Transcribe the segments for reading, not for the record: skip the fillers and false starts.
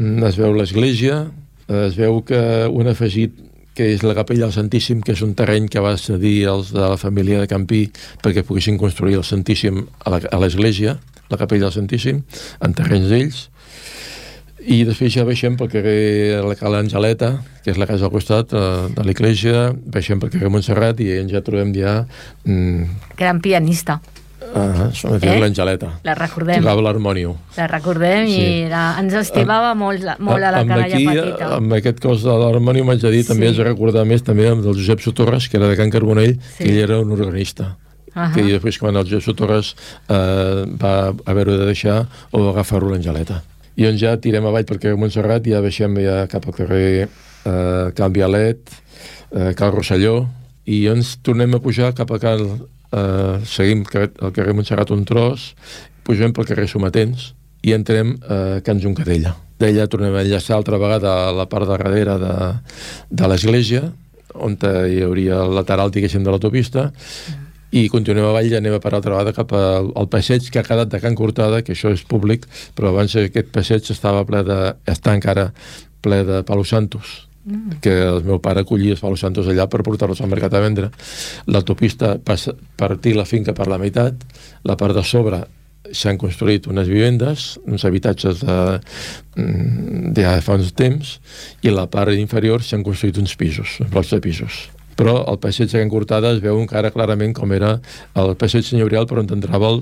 es veu l'església, es veu que un afegit que és la capella del Santíssim, que és un terreny que va cedir els de la família de Campí perquè poguessin construir el Santíssim a l'església, la capella del Santíssim, en terrenys d'ells. I després ja baixem pel carrer la Cala Angeleta, que és la casa al costat de l'església, baixem pel carrer Montserrat i ja trobem ja... Gran pianista. L'Angeleta. La recordem. Tocava l'harmònium. La recordem i ens estimava molt a la canalla petita. Amb aquest cos de l'harmònium haig de dir, també haig de recordar més també amb el Josep Sotorres, que era de Can Carbonell, que ell era un organista. Que després quan el Josep Sotorres va haver-ho de deixar o va agafar-ho l'Angeleta. I on ja tirem avall pel carrer Montserrat, ja baixem ja cap al carrer Can Vialet, Cal Rosselló, i ens tornem a pujar cap a Cal... seguim el carrer Montserrat un tros, pugem pel carrer Somatens i entrem a Can Juncadella. D'allà tornem a enllaçar altra vegada a la part de darrere de l'església, on hi hauria el lateral, diguéssim, de l'autopista, i continuem avall i anem a parar altra vegada cap al passeig que ha quedat de Can Cortada, que això és públic, però abans aquest passeig està encara ple de Palo Santos, que el meu pare collia els Palo Santos allà per portar-los al mercat a vendre. L'autopista passa partir la finca per la meitat, la part de sobre s'han construït unes vivendes, uns habitatges de fa uns temps, i la part inferior s'han construït uns pisos, uns blocs de pisos. Però el passeig de Can Cortada es veu encara clarament com era el passeig senyorial per on entrava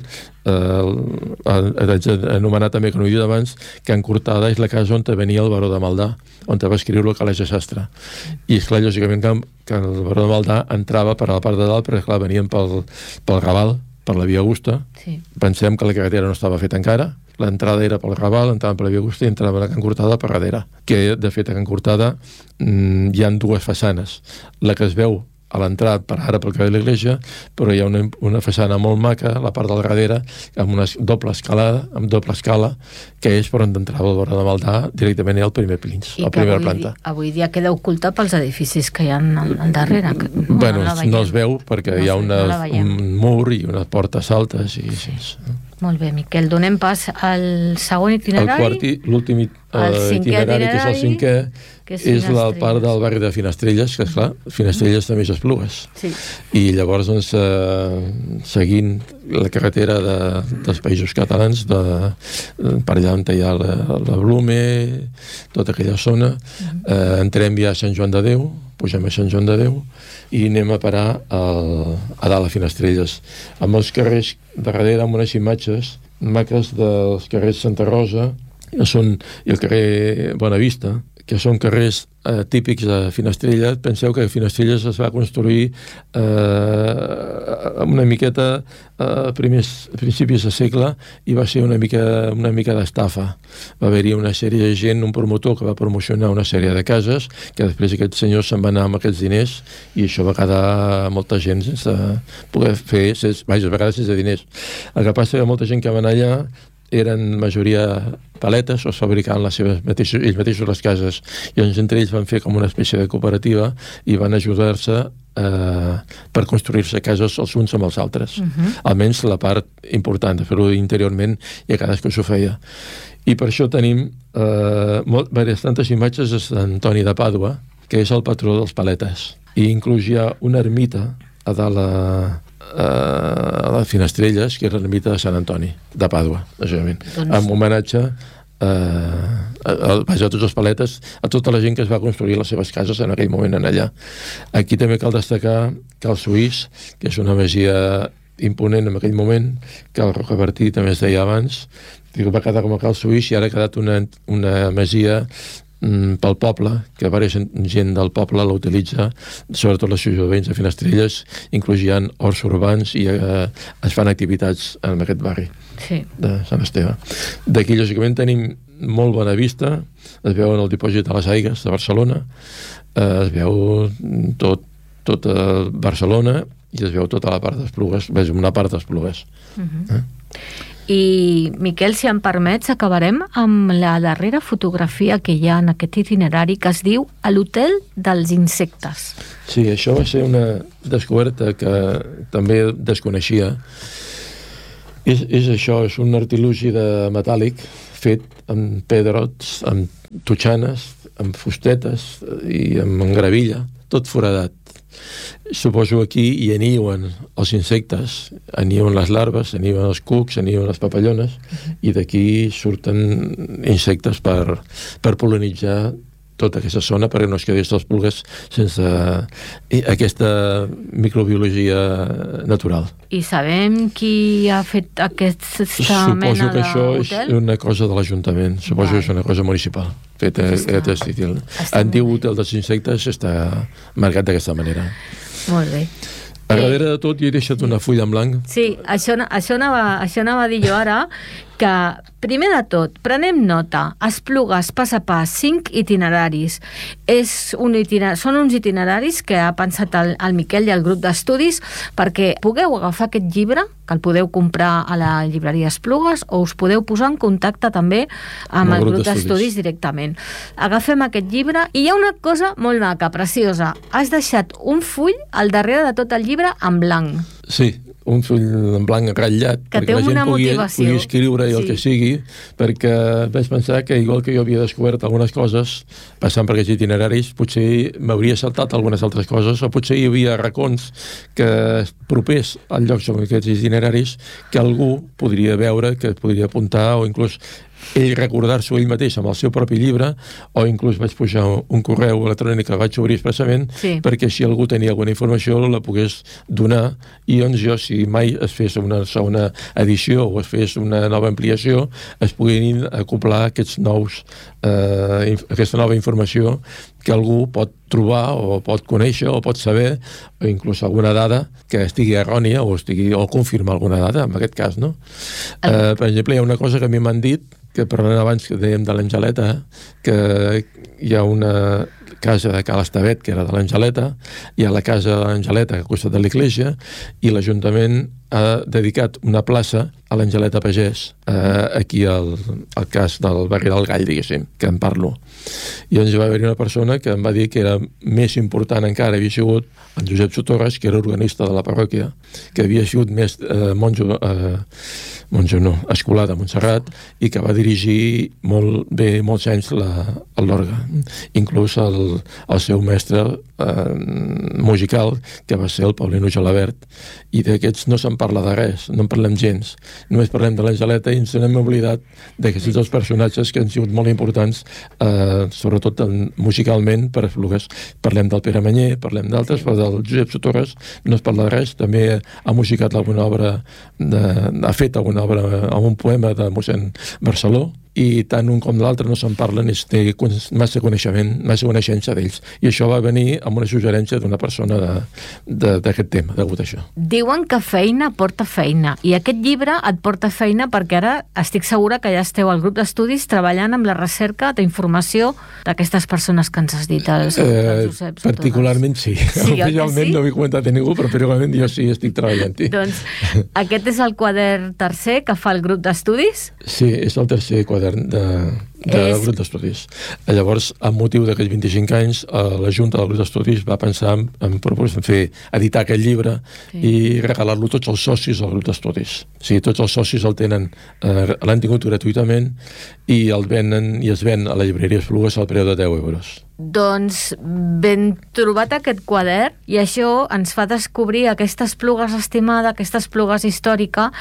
anomenat també, que no he dit abans, Can Cortada és la casa on venia el baró de Maldà, on va escriure el Calés de Sastre. I és clar, lògicament, que el baró de Maldà entrava per a la part de dalt, perquè clar, venien pel Raval, per la Via Augusta. Pensem que la carretera no estava feta encara, l'entrada era pel Raval, entraven per la Via Augusta i entraven a Can Cortada per darrere, que de fet a Can Cortada hi ha dues façanes, la que es veu a l'entrada per ara pel carrer de l'església, però hi ha una façana molt maca a la part del darrere amb una doble escala, que és per on entrava el baró de Maldà directament al primer pis, a la primera planta. Avui dia queda oculta pels edificis que hi ha al darrere. Bueno, no es veu perquè hi ha un mur i unes portes altes i així. Molt bé, Miquel, donem pas al segon itinerari. L'últim itinerari, que és el cinquè, és la part del barri de Finestrelles, que esclar, Finestrelles també és Esplugues. I llavors, doncs, seguint la carretera dels països catalans, per allà on hi ha la Blume, tota aquella zona, entrem ja a Sant Joan de Déu, pugem a Sant Joan de Déu, i anem a parar a dalt a Finestrelles, amb els carrers darrere, amb unes imatges maques dels carrers Santa Rosa i el carrer Bonavista, que són carrers típics de Finestrelles. Penseu que Finestrelles es va construir una miqueta a principis de segle i va ser una mica d'estafa. Va haver-hi una sèrie de gent, un promotor que va promocionar una sèrie de cases, que després aquest senyor se'n va anar amb aquests diners i això va quedar molta gent sense poder fer, a vegades sense diners. El que passa que molta gent que va anar allà eren majoria paletes o es fabricaven ells mateixos les cases, i entre ells van fer com una espècie de cooperativa i van ajudar-se per construir-se cases els uns amb els altres. Almenys la part important de fer-ho interiorment, i a cadascú s'ho feia. I per això tenim tantes imatges de Sant Antoni de Pàdua, que és el patró dels paletes, i inclús hi ha una ermita a dalt a les Finestrelles, que és l'ermita de Sant Antoni de Pàdua, amb homenatge a tots els paletes, a tota la gent que es va construir les seves cases en aquell moment en allà. Aquí també cal destacar Cal Suís, que és una masia imponent en aquell moment, que el Rocabertí també es deia abans, va quedar com a Cal Suís i ara ha quedat una masia pel poble, que diversa gent del poble l'utilitza, sobretot les ciutadans de Finestrelles, inclús hi ha horts urbans i es fan activitats en aquest barri de Sant Esteve. D'aquí, lògicament, tenim molt bona vista, es veu en el dipòsit de les Aigues de Barcelona, es veu tot Barcelona i es veu tota la part d'Esplugues, una part d'Esplugues. I, Miquel, si em permets, acabarem amb la darrera fotografia que hi ha en aquest itinerari, que es diu l'Hotel dels Insectes. Sí, això va ser una descoberta que també desconeixia. És això, és un artilugi de metàl·lic fet amb pedrots, amb totxanes, amb fustetes i amb gravilla, tot foradat. Suposo aquí hi aniuen els insectes, aniuen les larves, aniuen els cucs, aniuen les papallones, i d'aquí surten insectes per pol·linitzar tota aquesta zona perquè no es quedés les pulgues sense aquesta microbiologia natural. I sabem qui ha fet aquesta mena d'hotel? Suposo que això és una cosa de l'Ajuntament, suposo que és una cosa municipal. En diu Hotel dels Insectes, està marcat d'aquesta manera. Molt bé. A darrere de tot, jo he deixat una fulla en blanc. Sí, això anava a dir jo ara, que primer de tot, prenem nota, Esplugues, pas a pas, 5 itineraris. Són uns itineraris que ha pensat el Miquel i el grup d'estudis perquè pugueu agafar aquest llibre, que el podeu comprar a la llibreria Esplugues, o us podeu posar en contacte també amb el grup d'estudis directament. Agafem aquest llibre i hi ha una cosa molt maca, preciosa. Has deixat un full al darrere de tot el llibre en blanc. Sí, un full en blanc ratllat, perquè la gent pugui escriure i el que sigui, perquè vaig pensar que igual que jo havia descobert algunes coses passant per aquests itineraris, potser m'hauria saltat algunes altres coses, o potser hi havia racons que propers al lloc sobre aquests itineraris que algú podria veure, que podria apuntar, o inclús ell recordar-s'ho ell mateix amb el seu propi llibre, o inclús vaig pujar un correu electrònic que vaig obrir expressament perquè si algú tenia alguna informació la pogués donar, i doncs jo, si mai es fes una segona edició o es fes una nova ampliació, es puguin acoplar aquesta nova informació que algú pot trobar o pot conèixer o pot saber, o inclús alguna dada que estigui errònia o confirmar alguna dada, en aquest cas, no? Per exemple, hi ha una cosa que a mi m'han dit, que parlant abans que dèiem de l'Angeleta, que hi ha una casa de Cal Estavet, que era de l'Angeleta, hi ha la casa de l'Angeleta al costat de l'església, i l'Ajuntament ha dedicat una plaça a l'Angeleta Pagès, aquí al cas del barri del Gall, diguéssim, que en parlo. I doncs va haver-hi una persona que em va dir que era més important encara, havia sigut en Josep Sotorres, que era organista de la parròquia, que havia sigut més escolar de Montserrat, i que va dirigir molt bé molts anys l'orgue, inclús el seu mestre musical, que va ser el Paulino Gelabert, i d'aquests no se'n parla de res, no en parlem gens, només parlem de l'Angeleta i ens n'hem oblidat d'aquests dos personatges que han sigut molt importants, sobretot musicalment per Esplugues. Parlem del Pere Manyer, parlem d'altres, però del Josep Sotorres no es parla de res. També ha musicat alguna obra, ha fet alguna obra amb un poema de mossèn Barceló, i tant un com l'altre no se'n parla ni es té massa coneixement, massa coneixença d'ells. I això va venir amb una suggerència d'una persona d'aquest tema, degut a això. Diuen que feina porta feina, i aquest llibre et porta feina perquè ara estic segura que ja esteu al grup d'estudis treballant amb la recerca d'informació d'aquestes persones que ens has dit, el Josep. Particularment sí. Oficialment no ho he comentat a ningú, però particularment jo sí estic treballant-hi. Doncs aquest és el quadern tercer que fa el grup d'estudis? Sí, és el tercer quadern del grup d'estudis. Llavors, amb motiu d'aquests 25 anys, la Junta del grup d'estudis va pensar en editar aquest llibre i regalar-lo a tots els socis del grup d'estudis. O sigui, tots els socis l'han tingut gratuïtament i es ven a la llibreria Esplugues al preu de 10 euros. Doncs ben trobat aquest quadern, i això ens fa descobrir aquesta Esplugues estimada, aquesta Esplugues històrica,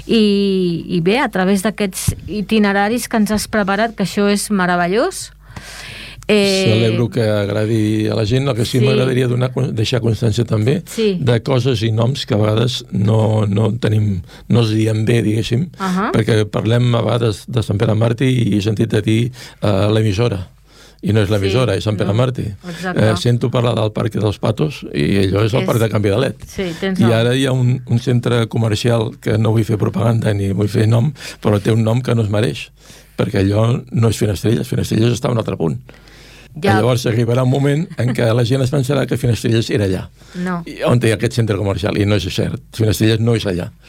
i bé, a través d'aquests itineraris que ens has preparat, que això és meravellós. Celebro que agradi a la gent. El que sí m'agradaria deixar constància també de coses i noms que a vegades no els diem bé, diguéssim, perquè parlem a vegades de Sant Pere Màrtir i he sentit a dir l'emissora, i no és l'emissora, és Sant Pere Màrtir. Sento parlar del Parc dels Patos i allò és el Parc de Canvi de Let. I ara hi ha un centre comercial que no vull fer propaganda ni vull fer nom, però té un nom que no es mereix, perquè allò no és Finestrelles està a un altre punt. Llavors arribarà un moment en què la gent es pensarà que Finestrelles era allà, on hi ha aquest centre comercial, i no és cert. Finestrelles no és allà.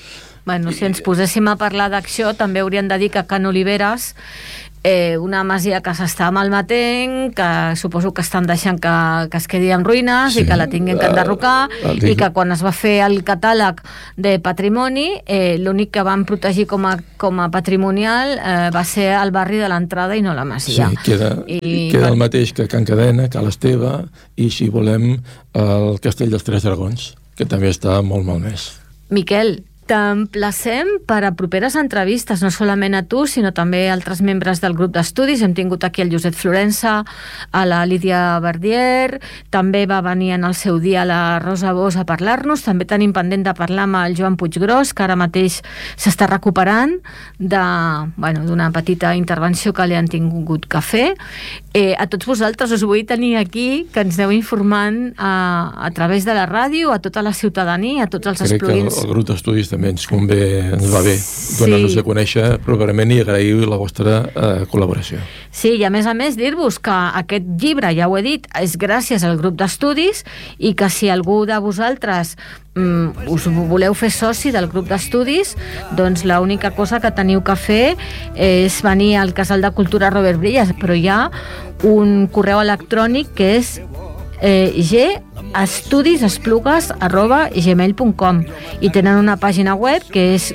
bueno, si ens poséssim a parlar d'acció, també hauríem de dir que Can Oliveres, una masia que s'està malmetent, que suposo que estan deixant que es quedi en ruïnes, i que la tinguin que enderrocar, i que quan es va fer el catàleg de patrimoni, l'únic que van protegir com a patrimonial va ser el barri de l'entrada i no la masia. Sí, queda el mateix que Can Cadena, que l'Esteve, i si volem el Castell dels Tres Dragons, que també està molt malmès. Miquel, t'emplacem per a properes entrevistes, no solament a tu, sinó també a altres membres del grup d'estudis. Hem tingut aquí el Josep Florença, a la Lídia Verdier, també va venir en el seu dia la Rosa Bosch a parlar-nos, també tenim pendent de parlar amb el Joan Puiggròs, que ara mateix s'està recuperant d'una petita intervenció que li han tingut que fer. A tots vosaltres us vull tenir aquí, que ens aneu informant a través de la ràdio, a tota la ciutadania, a tots els esplugins. Crec que el grup d'estudis també ens va bé donar-nos a conèixer properament i agrair la vostra col·laboració. Sí, i a més dir-vos que aquest llibre, ja ho he dit, és gràcies al grup d'estudis, i que si algú de vosaltres us voleu fer soci del grup d'estudis, doncs l'única cosa que teniu que fer és venir al Casal de Cultura Robert Brillas, però hi ha un correu electrònic que és estudisesplugues@gmail.com, i tenen una pàgina web que és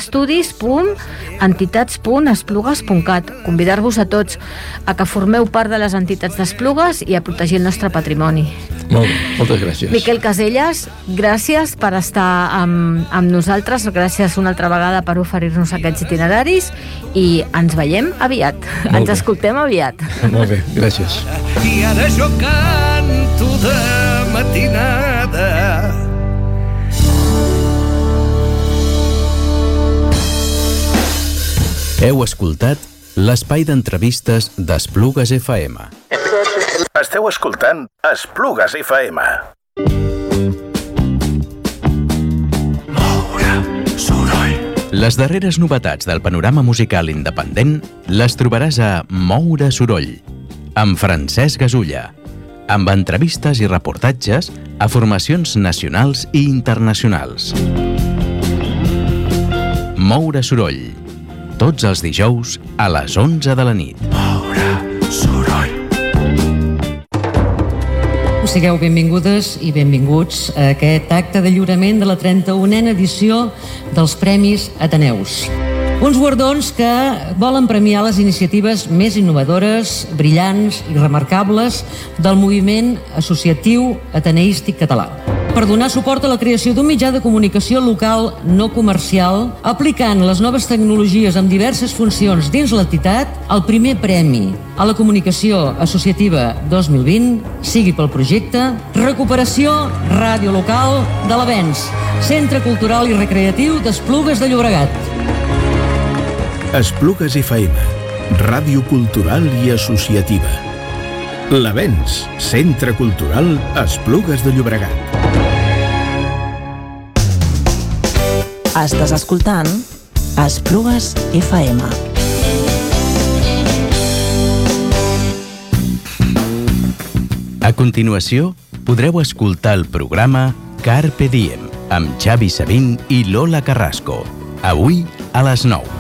grupestudis.entitats.esplugues.cat. Convidar-vos a tots a que formeu part de les entitats d'Esplugues i a protegir el nostre patrimoni. Molt bé, moltes gràcies. Miquel Caselles, gràcies per estar amb nosaltres, gràcies una altra vegada per oferir-nos aquests itineraris, i ens veiem aviat, ens escoltem aviat. Molt bé, gràcies. I ara jo canto de matinada. Heu escoltat l'espai d'entrevistes d'Esplugues FM. Esteu escoltant Esplugues FM. Les darreres novetats del panorama musical independent les trobaràs a Moure Soroll, amb Francesc Gasulla, amb entrevistes i reportatges a formacions nacionals i internacionals. Moure Soroll, tots els dijous a les 11 de la nit. Moure Soroll. Sigueu benvingudes i benvinguts a aquest acte de lliurament de la 31a edició dels Premis Ateneus. Uns guardons que volen premiar les iniciatives més innovadores, brillants i remarcables del moviment associatiu ateneístic català. Per donar suport a la creació d'un mitjà de comunicació local no comercial, aplicant les noves tecnologies amb diverses funcions dins l'entitat, el primer premi a la comunicació associativa 2020 sigui pel projecte Recuperació Ràdio Local de l'Avenç, Centre Cultural i Recreatiu d'Esplugues de Llobregat. Esplugues FM, ràdio cultural i associativa. L'Avenç, Centre Cultural Esplugues de Llobregat. Estàs escoltant Esplugues FM. A continuació, podreu escoltar el programa Carpe Diem amb Xavi Sabin i Lola Carrasco, avui a les 9.